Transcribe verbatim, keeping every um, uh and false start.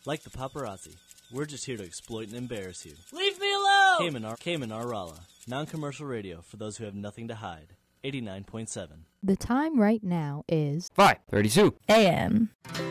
Like the paparazzi, we're just here to exploit and embarrass you. Leave me alone! Cayman, Ar- Cayman Ar Rala, non-commercial radio for those who have nothing to hide. eighty-nine point seven. The time right now is five thirty-two a m